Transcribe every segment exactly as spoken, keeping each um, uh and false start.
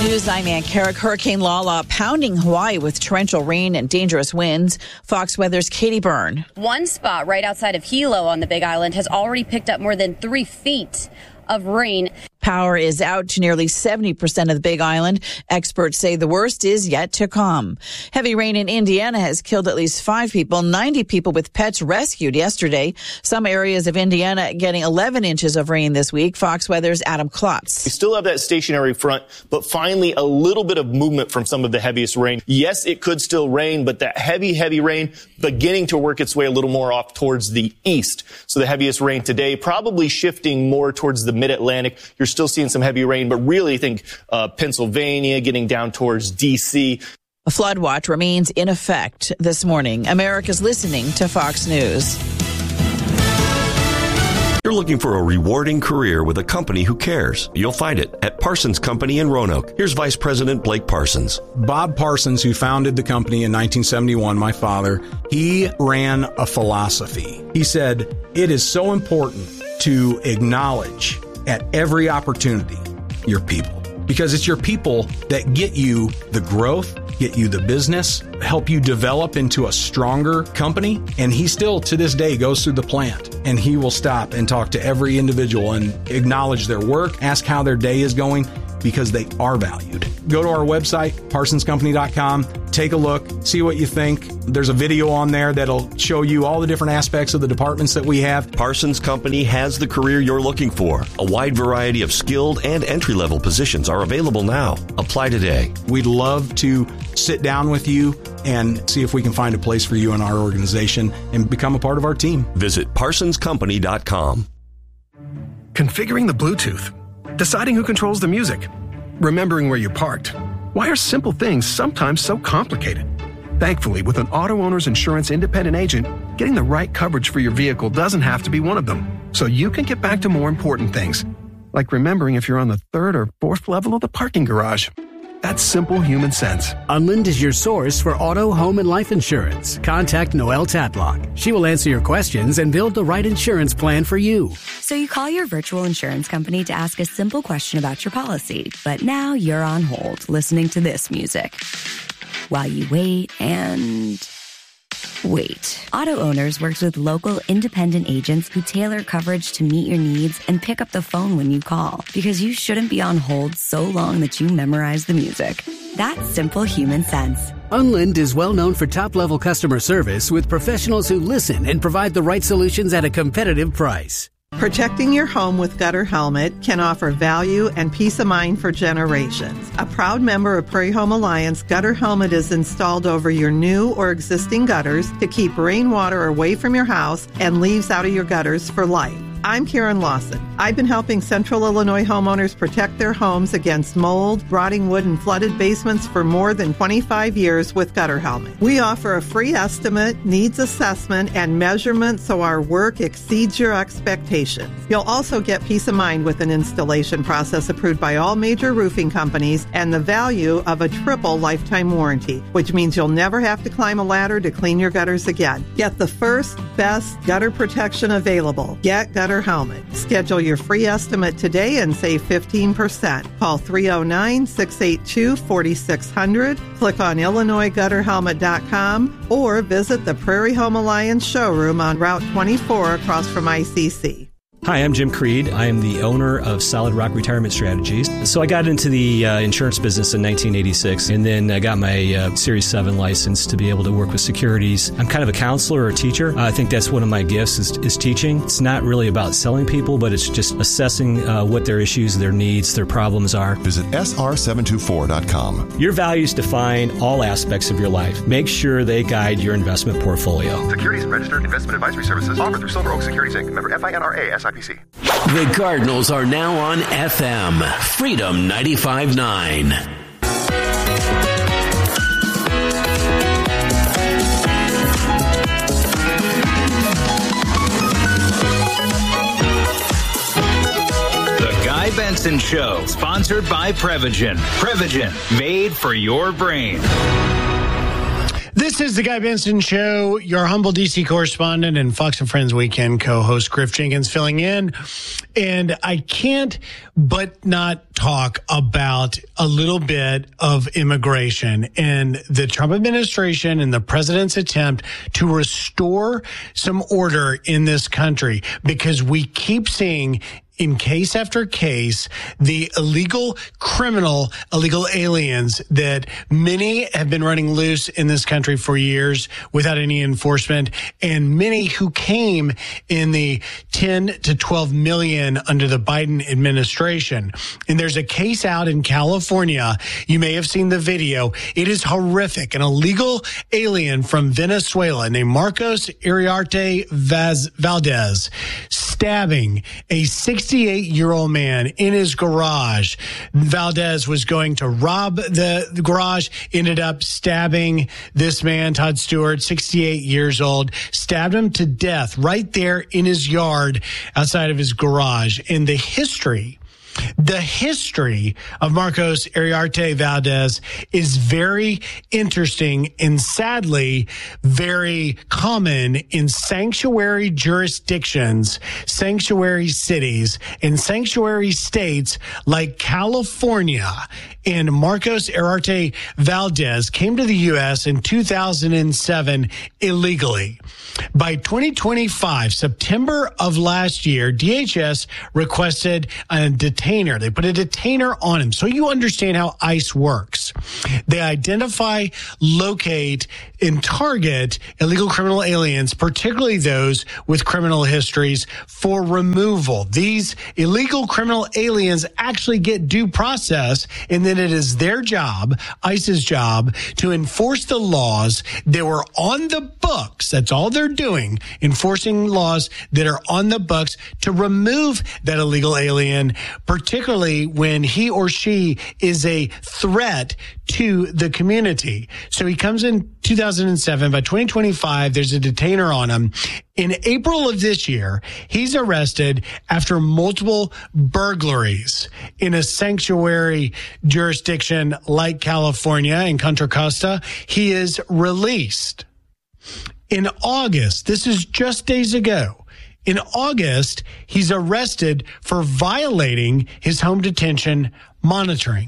News, I'm Ann Carrick. Hurricane Lala pounding Hawaii with torrential rain and dangerous winds. Fox Weather's Katie Byrne. One spot right outside of Hilo on the Big Island has already picked up more than three feet of rain. Power is out to nearly seventy percent of the Big Island. Experts say the worst is yet to come. Heavy rain in Indiana has killed at least five people, ninety people with pets rescued yesterday. Some areas of Indiana getting eleven inches of rain this week. Fox Weather's Adam Klotz. We still have that stationary front, but finally a little bit of movement from some of the heaviest rain. Yes, it could still rain, but that heavy, heavy rain beginning to work its way a little more off towards the east. So the heaviest rain today probably shifting more towards the mid-Atlantic. You're still seeing some heavy rain, but really I think uh, Pennsylvania getting down towards D C. A flood watch remains in effect this morning. America's listening to Fox News. You're looking for a rewarding career with a company who cares. You'll find it at Parsons Company in Roanoke. Here's Vice President Blake Parsons. Bob Parsons, who founded the company in nineteen seventy-one, my father, he ran a philosophy. He said, it is so important to acknowledge at every opportunity your people, because it's your people that get you the growth, get you the business, help you develop into a stronger company. And he still, to this day, goes through the plant and he will stop and talk to every individual and acknowledge their work, ask how their day is going, because they are valued. Go to our website, parsons company dot com, take a look, see what you think. There's a video on there that'll show you all the different aspects of the departments that we have. Parsons Company has the career you're looking for. A wide variety of skilled and entry-level positions are available now. Apply today. We'd love to sit down with you and see if we can find a place for you in our organization and become a part of our team. Visit parsons company dot com. Configuring the Bluetooth, deciding who controls the music, remembering where you parked. Why are simple things sometimes so complicated? Thankfully, with an Auto Owners Insurance independent agent, getting the right coverage for your vehicle doesn't have to be one of them. So you can get back to more important things, like remembering if you're on the third or fourth level of the parking garage. That's simple human sense. Unlind is your source for auto, home, and life insurance. Contact Noelle Tatlock. She will answer your questions and build the right insurance plan for you. So you call your virtual insurance company to ask a simple question about your policy, but now you're on hold listening to this music while you wait and wait. Auto Owners works with local independent agents who tailor coverage to meet your needs and pick up the phone when you call, because you shouldn't be on hold so long that you memorize the music. That's simple human sense. Unlind is well known for top-level customer service with professionals who listen and provide the right solutions at a competitive price. Protecting your home with Gutter Helmet can offer value and peace of mind for generations. A proud member of Prairie Home Alliance, Gutter Helmet is installed over your new or existing gutters to keep rainwater away from your house and leaves out of your gutters for life. I'm Karen Lawson. I've been helping Central Illinois homeowners protect their homes against mold, rotting wood, and flooded basements for more than twenty-five years with Gutter Helmet. We offer a free estimate, needs assessment, and measurement so our work exceeds your expectations. You'll also get peace of mind with an installation process approved by all major roofing companies and the value of a triple lifetime warranty, which means you'll never have to climb a ladder to clean your gutters again. Get the first, best gutter protection available. Get Gutter Helmet. Schedule your free estimate today and save fifteen percent. Call three oh nine, six eight two, four six zero zero, click on Illinois Gutter Helmet dot com, or visit the Prairie Home Alliance showroom on Route twenty-four across from I C C. Hi, I'm Jim Creed. I am the owner of Solid Rock Retirement Strategies. So I got into the uh, insurance business in nineteen eighty-six, and then I got my uh, Series seven license to be able to work with securities. I'm kind of a counselor or a teacher. Uh, I think that's one of my gifts is, is teaching. It's not really about selling people, but it's just assessing uh, what their issues, their needs, their problems are. Visit S R seven two four dot com. Your values define all aspects of your life. Make sure they guide your investment portfolio. Securities and registered investment advisory services offered through Silver Oak Securities, Incorporated. Member F I N R A S I P C. The Cardinals are now on F M, Freedom ninety-five point nine. The Guy Benson Show, sponsored by Prevagen. Prevagen, made for your brain. This is the Guy Benson Show, your humble D C correspondent and Fox and Friends Weekend co-host Griff Jenkins filling in. And I can't but not talk about a little bit of immigration and the Trump administration and the president's attempt to restore some order in this country, because we keep seeing in case after case, the illegal criminal, illegal aliens that many have been running loose in this country for years without any enforcement, and many who came in the ten to twelve million under the Biden administration. And there's a case out in California. You may have seen the video. It is horrific. An illegal alien from Venezuela named Marcos Iriarte Vaz- Valdez stabbing a sixty-eight-year-old man in his garage. Valdez was going to rob the, the garage, ended up stabbing this man, Todd Stewart, sixty-eight years old, stabbed him to death right there in his yard outside of his garage. And the history The history of Marcos Iriarte Valdez is very interesting and sadly very common in sanctuary jurisdictions, sanctuary cities, and sanctuary states like California. And Marcos Iriarte Valdez came to the U S in two thousand seven illegally. By twenty twenty-five, September of last year, D H S requested a detainer. They put a detainer on him. So you understand how ICE works. They identify, locate, and target illegal criminal aliens, particularly those with criminal histories, for removal. These illegal criminal aliens actually get due process, and then it is their job, ICE's job, to enforce the laws that were on the books. That's all they're doing, enforcing laws that are on the books to remove that illegal alien, particularly when he or she is a threat to the community. So he comes in two thousand seven. By twenty twenty-five, there's a detainer on him. In April of this year, he's arrested after multiple burglaries in a sanctuary jurisdiction like California in Contra Costa. He is released. In August, this is just days ago, in August, he's arrested for violating his home detention monitoring.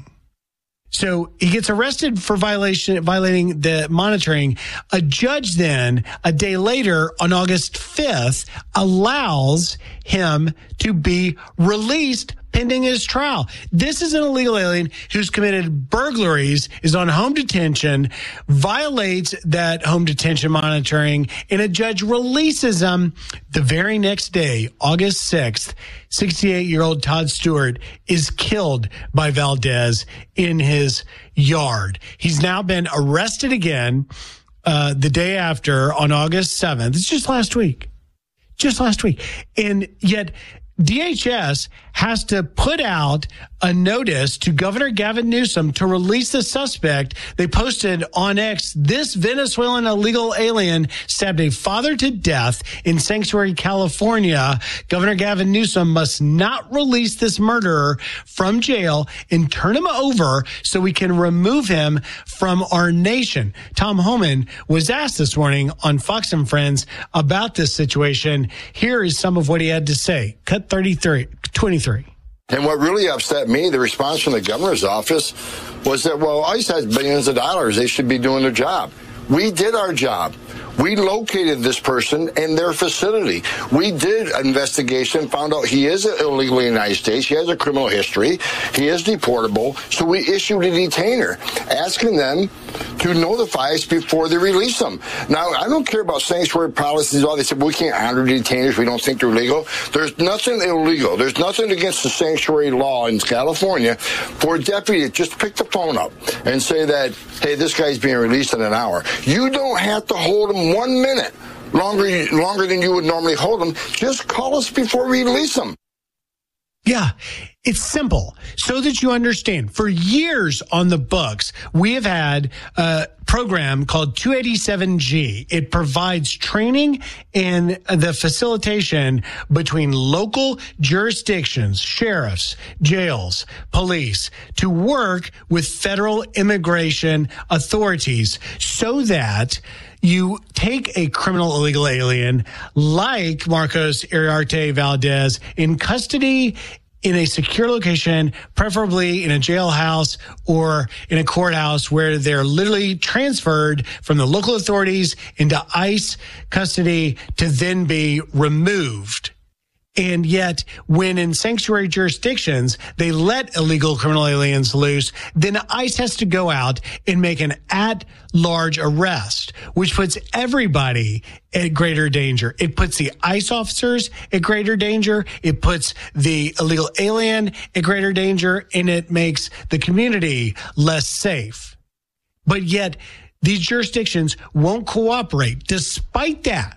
So he gets arrested for violation, violating the monitoring. A judge then, a day later, on August fifth, allows him to be released pending his trial. This is an illegal alien who's committed burglaries, is on home detention, violates that home detention monitoring, and a judge releases him the very next day, August sixth. sixty-eight-year-old Todd Stewart is killed by Valdez in his yard. He's now been arrested again uh, the day after on August seventh. It's just last week. Just last week. And yet D H S has to put out a notice to Governor Gavin Newsom to release the suspect. They posted on X, this Venezuelan illegal alien stabbed a father to death in Sanctuary, California. Governor Gavin Newsom must not release this murderer from jail and turn him over so we can remove him from our nation. Tom Homan was asked this morning on Fox and Friends about this situation. Here is some of what he had to say. Cut thirty-three, twenty-three. And what really upset me, the response from the governor's office, was that, well, ICE has billions of dollars. They should be doing their job. We did our job. We located this person in their facility. We did an investigation, found out he is illegally in the United States. He has a criminal history. He is deportable. So we issued a detainer, asking them to notify us before they release them. Now, I don't care about sanctuary policies. All they said, well, we can't honor detainers. We don't think they're legal. There's nothing illegal. There's nothing against the sanctuary law in California for a deputy to just pick the phone up and say that, hey, this guy's being released in an hour. You don't have to hold him one minute longer, longer than you would normally hold him. Just call us before we release him. Yeah, it's simple. So that you understand, for years on the books, we have had a program called two eighty-seven G. It provides training and the facilitation between local jurisdictions, sheriffs, jails, police, to work with federal immigration authorities so that you take a criminal illegal alien like Marcos Iriarte Valdez in custody in a secure location, preferably in a jailhouse or in a courthouse where they're literally transferred from the local authorities into ICE custody to then be removed. And yet, when in sanctuary jurisdictions, they let illegal criminal aliens loose, then ICE has to go out and make an at-large arrest, which puts everybody at greater danger. It puts the ICE officers at greater danger. It puts the illegal alien at greater danger, and it makes the community less safe. But yet, these jurisdictions won't cooperate. Despite that,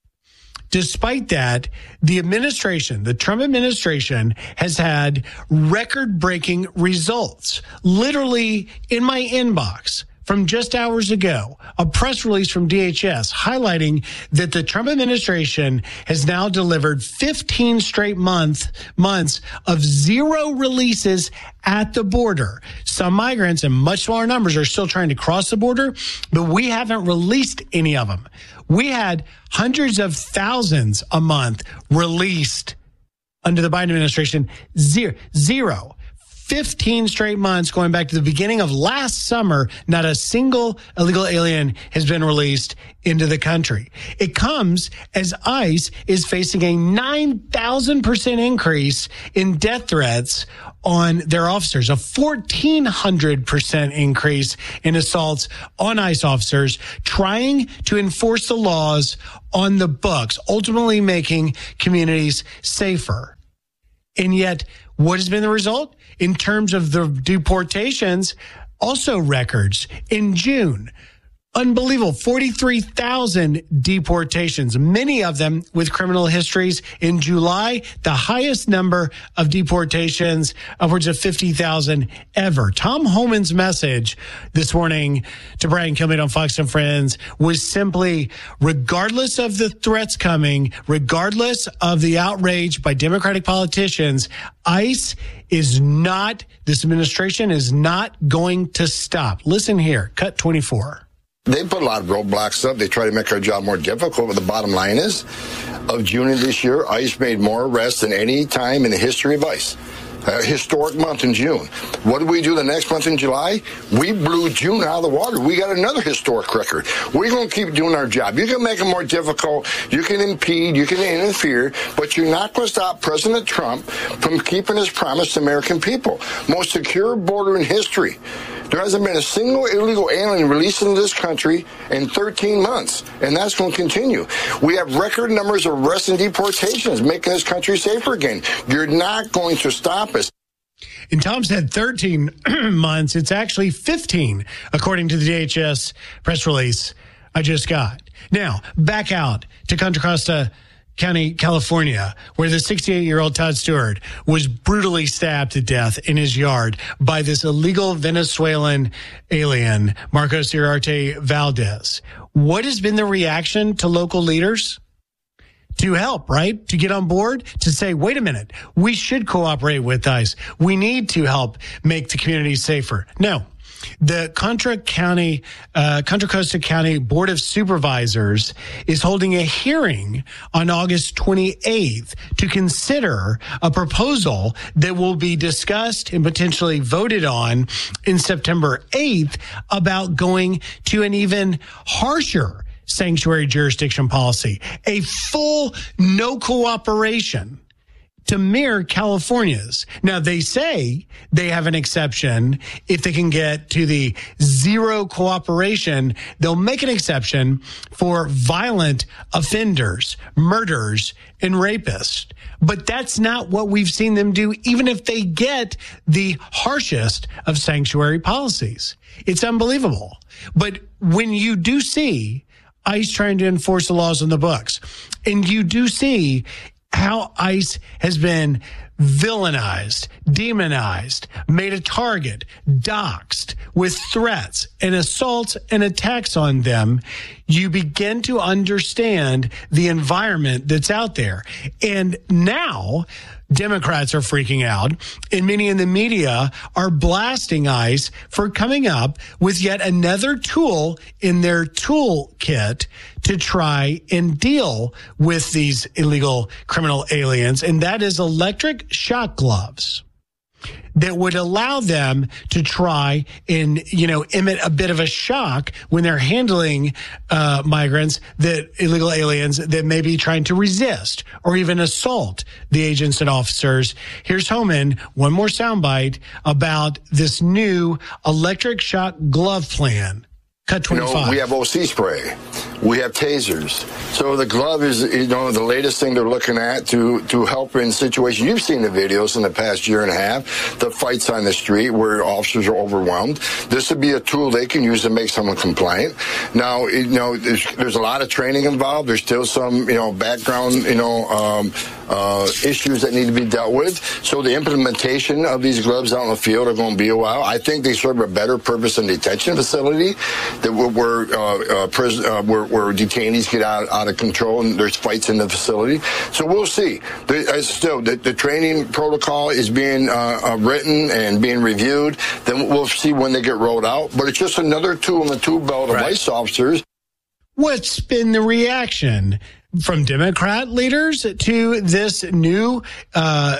Despite that, the administration, the Trump administration, has had record-breaking results. Literally in my inbox from just hours ago, a press release from D H S highlighting that the Trump administration has now delivered fifteen straight month, months of zero releases at the border. Some migrants in much smaller numbers are still trying to cross the border, but we haven't released any of them. We had hundreds of thousands a month released under the Biden administration. Zero. Zero. fifteen straight months going back to the beginning of last summer, not a single illegal alien has been released into the country. It comes as ICE is facing a nine thousand percent increase in death threats on their officers, a fourteen hundred percent increase in assaults on ICE officers trying to enforce the laws on the books, ultimately making communities safer. And yet, what has been the result? In terms of the deportations, also records. In June, unbelievable, forty-three thousand deportations, many of them with criminal histories. In July, the highest number of deportations, upwards of fifty thousand ever. Tom Homan's message this morning to Brian Kilmeade on Fox and Friends was simply, regardless of the threats coming, regardless of the outrage by Democratic politicians, ICE is not, this administration is not going to stop. Listen here, cut twenty-four. They put a lot of roadblocks up. They try to make our job more difficult, but the bottom line is, of June of this year, ICE made more arrests than any time in the history of ICE. A historic month in June. What did we do the next month in July? We blew June out of the water. We got another historic record. We're going to keep doing our job. You can make it more difficult. You can impede. You can interfere. But you're not going to stop President Trump from keeping his promise to American people. Most secure border in history. There hasn't been a single illegal alien released into this country in thirteen months, and that's going to continue. We have record numbers of arrests and deportations, making this country safer again. You're not going to stop us. And Tom said thirteen months. It's actually fifteen, according to the D H S press release I just got. Now, back out to Contra Costa County, California, where the sixty-eight-year-old Todd Stewart was brutally stabbed to death in his yard by this illegal Venezuelan alien, Marcos Iriarte Valdez. What has been the reaction to local leaders? To help, right? To get on board, to say, wait a minute, we should cooperate with ICE. We need to help make the community safer. No. The Contra County, uh, Contra Costa County Board of Supervisors is holding a hearing on August twenty-eighth to consider a proposal that will be discussed and potentially voted on in September eighth about going to an even harsher sanctuary jurisdiction policy, a full no cooperation to mirror California's. Now, they say they have an exception. If they can get to the zero cooperation, they'll make an exception for violent offenders, murderers, and rapists. But that's not what we've seen them do, even if they get the harshest of sanctuary policies. It's unbelievable. But when you do see ICE trying to enforce the laws on the books, and you do see how ICE has been villainized, demonized, made a target, doxxed with threats and assaults and attacks on them, you begin to understand the environment that's out there. And now Democrats are freaking out, and many in the media are blasting ICE for coming up with yet another tool in their toolkit to try and deal with these illegal criminal aliens, and that is electric shock gloves that would allow them to try and, you know, emit a bit of a shock when they're handling uh, migrants, that illegal aliens that may be trying to resist or even assault the agents and officers. Here's Homan, one more soundbite about this new electric shock glove plan. Cut twenty-five. You know, we have O C spray. We have tasers. So the glove is, you know, the latest thing they're looking at to, to help in situations. You've seen the videos in the past year and a half, the fights on the street where officers are overwhelmed. This would be a tool they can use to make someone compliant. Now, you know, there's, there's a lot of training involved. There's still some, you know, background, you know, um, uh, issues that need to be dealt with. So the implementation of these gloves out in the field are going to be a while. I think they serve a better purpose in detention facility that where, uh, uh, prison, uh, where, where detainees get out, out of control and there's fights in the facility. So we'll see. The, still, the, the training protocol is being uh, uh, written and being reviewed. Then we'll see when they get rolled out. But it's just another tool in the tool belt of ICE officers. What's been the reaction from Democrat leaders to this new uh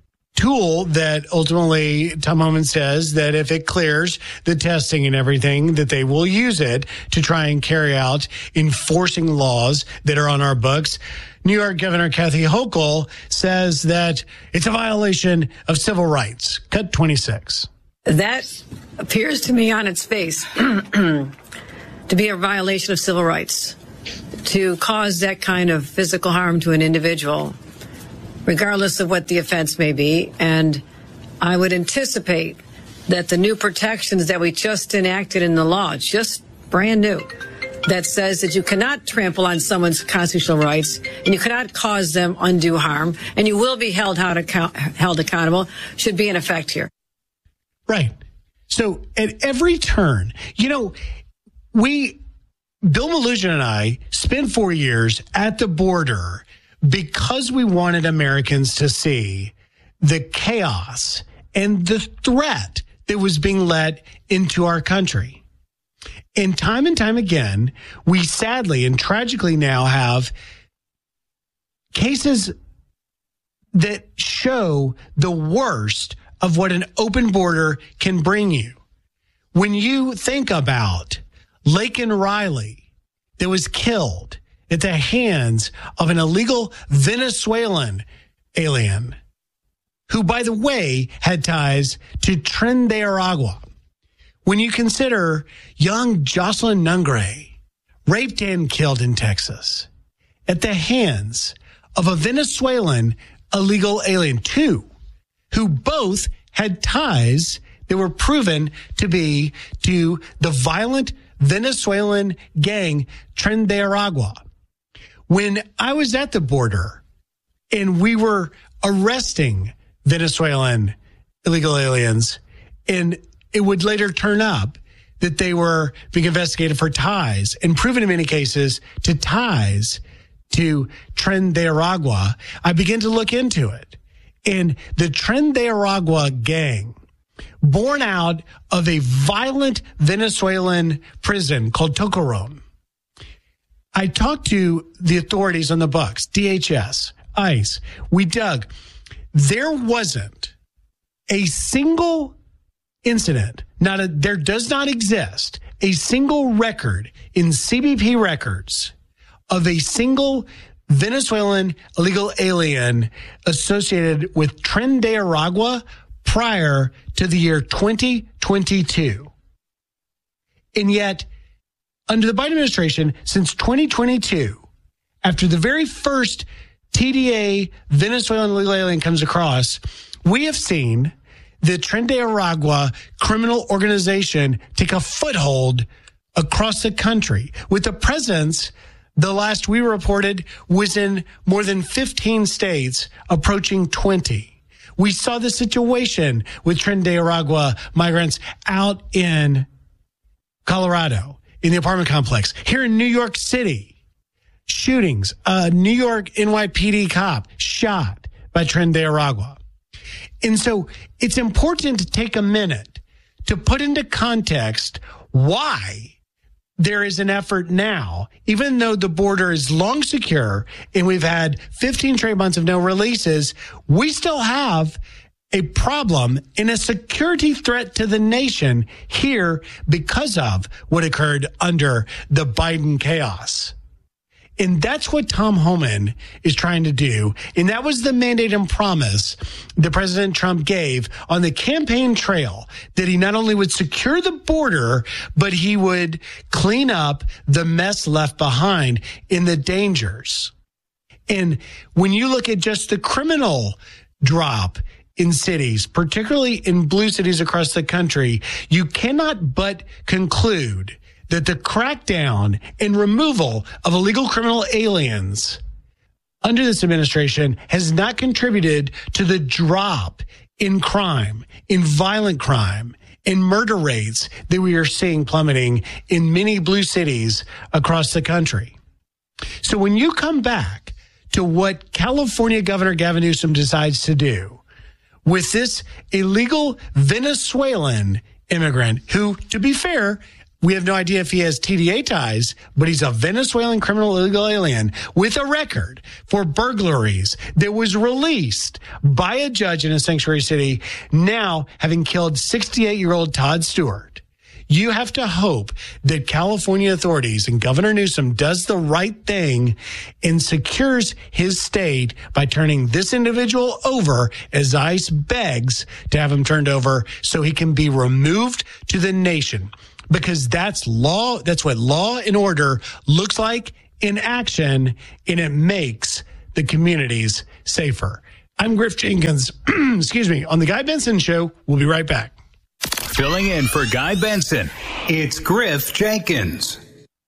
tool that ultimately Tom Homan says that if it clears the testing and everything, that they will use it to try and carry out enforcing laws that are on our books? New York Governor Kathy Hochul says that it's a violation of civil rights. Cut twenty-six. That appears to me on its face to be a violation of civil rights, to cause that kind of physical harm to an individual, regardless of what the offense may be. And I would anticipate that the new protections that we just enacted in the law, just brand new, that says that you cannot trample on someone's constitutional rights and you cannot cause them undue harm and you will be held, account- held accountable, should be in effect here. Right. So at every turn, you know, we, Bill Melugin and I spent four years at the border because we wanted Americans to see the chaos and the threat that was being let into our country. And time and time again, we sadly and tragically now have cases that show the worst of what an open border can bring you. When you think about Laken Riley that was killed at the hands of an illegal Venezuelan alien who, by the way, had ties to Tren de Aragua. When you consider young Jocelyn Nungre, raped and killed in Texas at the hands of a Venezuelan illegal alien, two, who both had ties that were proven to be to the violent Venezuelan gang Tren de Aragua. When I was at the border and we were arresting Venezuelan illegal aliens, and it would later turn up that they were being investigated for ties and proven in many cases to ties to Tren de Aragua, I began to look into it. And the Tren de Aragua gang, born out of a violent Venezuelan prison called Tocorón, I talked to the authorities on the books, D H S, ICE. We dug. There wasn't a single incident, not a, there does not exist a single record in C B P records of a single Venezuelan illegal alien associated with Tren de Aragua prior to the year twenty twenty-two. And yet, under the Biden administration, since twenty twenty-two, after the very first T D A Venezuelan illegal alien comes across, we have seen the Tren de Aragua criminal organization take a foothold across the country, with the presence, the last we reported, was in more than fifteen states, approaching twenty. We saw the situation with Tren de Aragua migrants out in Colorado, in the apartment complex. Here in New York City, shootings, a New York N Y P D cop shot by Tren de Aragua. And so it's important to take a minute to put into context why there is an effort now, even though the border is long secure and we've had fifteen straight months of no releases, we still have a problem and a security threat to the nation here because of what occurred under the Biden chaos. And that's what Tom Homan is trying to do. And that was the mandate and promise that President Trump gave on the campaign trail, that he not only would secure the border, but he would clean up the mess left behind in the dangers. And when you look at just the criminal drop in cities, particularly in blue cities across the country, you cannot but conclude that the crackdown and removal of illegal criminal aliens under this administration has not contributed to the drop in crime, in violent crime, in murder rates that we are seeing plummeting in many blue cities across the country. So when you come back to what California Governor Gavin Newsom decides to do with this illegal Venezuelan immigrant who, to be fair, we have no idea if he has T D A ties, but he's a Venezuelan criminal illegal alien with a record for burglaries that was released by a judge in a sanctuary city, now having killed sixty-eight-year-old Todd Stewart. You have to hope that California authorities and Governor Newsom does the right thing and secures his state by turning this individual over as ICE begs to have him turned over so he can be removed to the nation. Because that's law. That's what law and order looks like in action, and it makes the communities safer. I'm Griff Jenkins, excuse me, on The Guy Benson Show. We'll be right back. Filling in for Guy Benson, it's Griff Jenkins.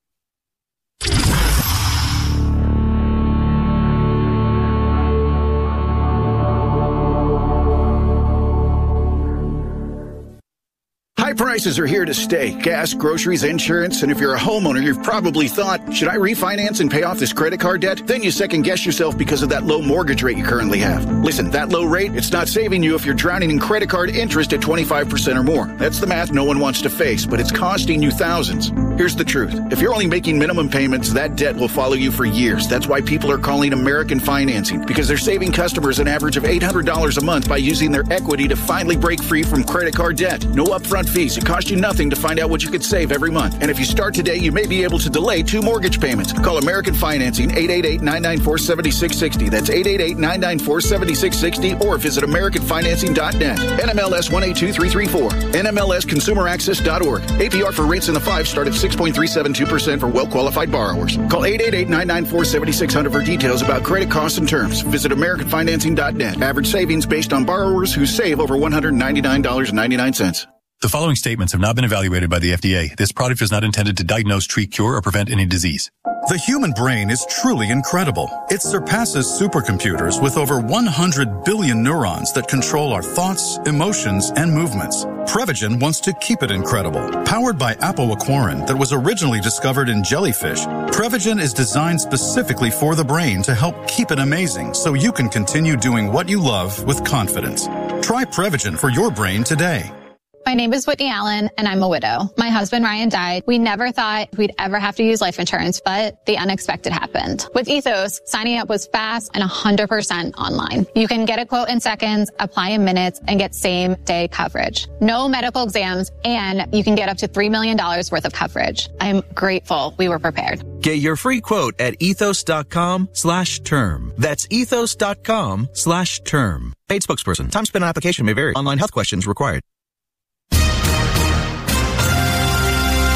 High prices are here to stay. Gas, groceries, insurance, and if you're a homeowner, you've probably thought, should I refinance and pay off this credit card debt? Then you second guess yourself because of that low mortgage rate you currently have. Listen, that low rate, it's not saving you if you're drowning in credit card interest at twenty-five percent or more. That's the math no one wants to face, but it's costing you thousands. Here's the truth. If you're only making minimum payments, that debt will follow you for years. That's why people are calling American Financing, because they're saving customers an average of eight hundred dollars a month by using their equity to finally break free from credit card debt. No upfront fees. It costs you nothing to find out what you could save every month. And if you start today, you may be able to delay two mortgage payments. Call American Financing, eight eight eight, nine nine four, seven six six zero. That's eight eight eight, nine nine four, seven six six zero, or visit American Financing dot net. N M L S one eight two three three four. N M L S Consumer Access dot org. A P R for rates in the five start at six point three seven two percent for well-qualified borrowers. Call eight eight eight, nine nine four, seven six zero zero for details about credit costs and terms. Visit American Financing dot net. Average savings based on borrowers who save over one hundred ninety-nine dollars and ninety-nine cents. The following statements have not been evaluated by the F D A. This product is not intended to diagnose, treat, cure, or prevent any disease. The human brain is truly incredible. It surpasses supercomputers with over one hundred billion neurons that control our thoughts, emotions, and movements. Prevagen wants to keep it incredible. Powered by apoaquarin that was originally discovered in jellyfish, Prevagen is designed specifically for the brain to help keep it amazing so you can continue doing what you love with confidence. Try Prevagen for your brain today. My name is Whitney Allen, and I'm a widow. My husband, Ryan, died. We never thought we'd ever have to use life insurance, but the unexpected happened. With Ethos, signing up was fast and one hundred percent online. You can get a quote in seconds, apply in minutes, and get same-day coverage. No medical exams, and you can get up to three million dollars worth of coverage. I'm grateful we were prepared. Get your free quote at ethos.com slash term. That's ethos.com slash term. Paid spokesperson. Time spent on application may vary. Online health questions required.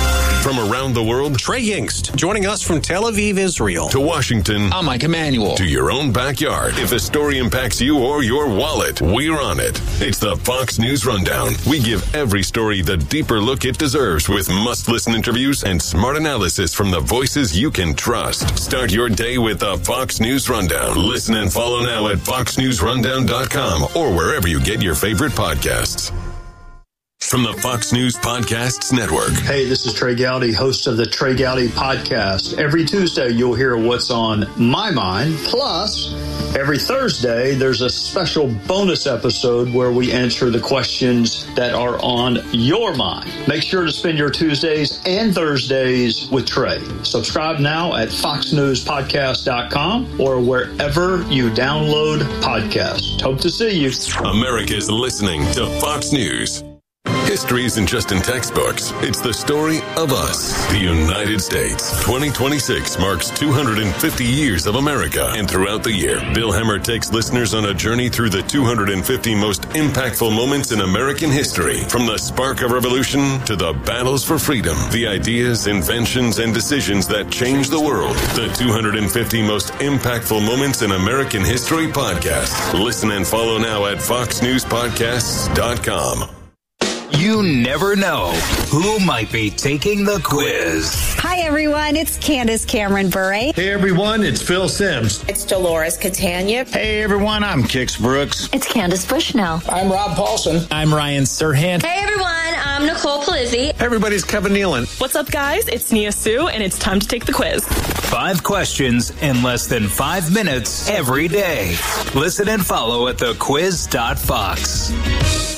From around the world, Trey Yingst, joining us from Tel Aviv, Israel. To Washington. I'm Mike Emanuel. To your own backyard. If a story impacts you or your wallet, we're on it. It's the Fox News Rundown. We give every story the deeper look it deserves with must-listen interviews and smart analysis from the voices you can trust. Start your day with the Fox News Rundown. Listen and follow now at fox news rundown dot com or wherever you get your favorite podcasts. From the Fox News Podcasts Network. Hey, this is Trey Gowdy, host of the Trey Gowdy Podcast. Every Tuesday, you'll hear what's on my mind. Plus, every Thursday, there's a special bonus episode where we answer the questions that are on your mind. Make sure to spend your Tuesdays and Thursdays with Trey. Subscribe now at fox news podcast dot com or wherever you download podcasts. Hope to see you. America's listening to Fox News. History isn't just in textbooks. It's the story of us, the United States. twenty twenty-six marks two hundred fifty years of America. And throughout the year, Bill Hemmer takes listeners on a journey through the two hundred fifty most impactful moments in American history. From the spark of revolution to the battles for freedom, the ideas, inventions, and decisions that changed the world. The two hundred fifty most impactful moments in American history podcast. Listen and follow now at fox news podcasts dot com. You never know who might be taking the quiz. Hi, everyone. It's Candace Cameron Bure. Hey, everyone. It's Phil Sims. It's Dolores Catania. Hey, everyone. I'm Kix Brooks. It's Candace Bushnell. I'm Rob Paulson. I'm Ryan Serhant. Hey, everyone. I'm Nicole Palizzi. Hey, everybody's Kevin Nealon. What's up, guys? It's Nia Sue, and it's time to take the quiz. Five questions in less than five minutes every day. Listen and follow at the quiz dot fox.